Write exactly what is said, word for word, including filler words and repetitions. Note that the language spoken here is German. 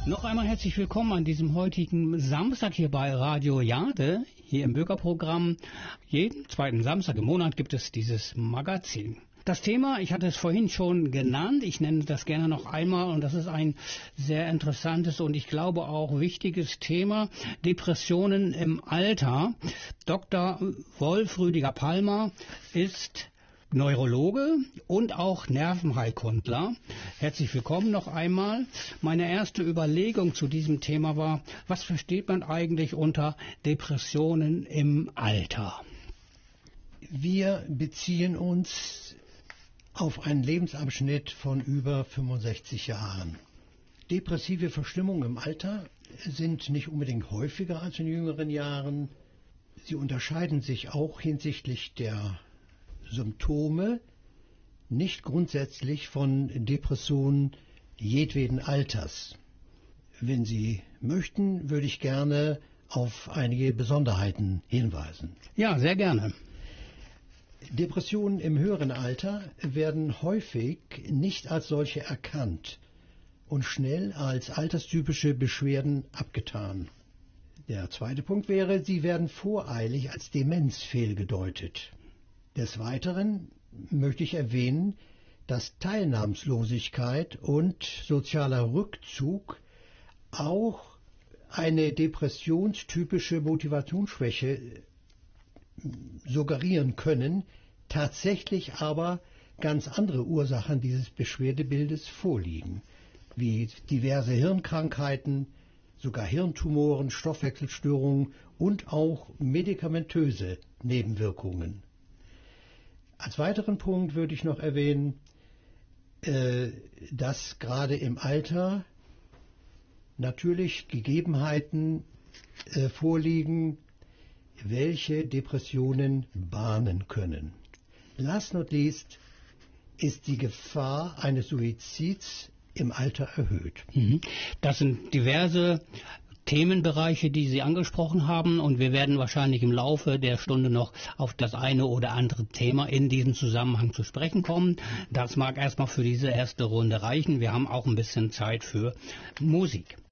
Noch einmal herzlich willkommen an diesem heutigen Samstag hier bei Radio Jade, hier im Bürgerprogramm. Jeden zweiten Samstag im Monat gibt es dieses Magazin. Das Thema, ich hatte es vorhin schon genannt, ich nenne das gerne noch einmal und das ist ein sehr interessantes und ich glaube auch wichtiges Thema, Depressionen im Alter. Doktor Wolf Rüdiger Palmer ist Neurologe und auch Nervenheilkundler. Herzlich willkommen noch einmal. Meine erste Überlegung zu diesem Thema war, was versteht man eigentlich unter Depressionen im Alter? Wir beziehen uns auf einen Lebensabschnitt von über fünfundsechzig Jahren. Depressive Verstimmungen im Alter sind nicht unbedingt häufiger als in jüngeren Jahren. Sie unterscheiden sich auch hinsichtlich der Symptome nicht grundsätzlich von Depressionen jedweden Alters. Wenn Sie möchten, würde ich gerne auf einige Besonderheiten hinweisen. Ja, sehr gerne. Depressionen im höheren Alter werden häufig nicht als solche erkannt und schnell als alterstypische Beschwerden abgetan. Der zweite Punkt wäre, sie werden voreilig als Demenz fehlgedeutet. Des Weiteren möchte ich erwähnen, dass Teilnahmslosigkeit und sozialer Rückzug auch eine depressionstypische Motivationsschwäche suggerieren können, tatsächlich aber ganz andere Ursachen dieses Beschwerdebildes vorliegen, wie diverse Hirnkrankheiten, sogar Hirntumoren, Stoffwechselstörungen und auch medikamentöse Nebenwirkungen. Als weiteren Punkt würde ich noch erwähnen, äh, dass gerade im Alter natürlich Gegebenheiten äh, vorliegen, welche Depressionen bahnen können. Last not least ist die Gefahr eines Suizids im Alter erhöht. Das sind diverse Themenbereiche, die Sie angesprochen haben, und wir werden wahrscheinlich im Laufe der Stunde noch auf das eine oder andere Thema in diesem Zusammenhang zu sprechen kommen. Das mag erstmal für diese erste Runde reichen. Wir haben auch ein bisschen Zeit für Musik.